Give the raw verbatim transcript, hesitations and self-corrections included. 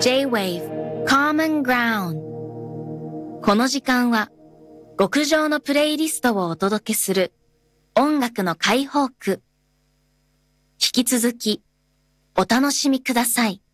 J-Wave Common Ground。この時間は極上のプレイリストをお届けする音楽の解放区。引き続きお楽しみください。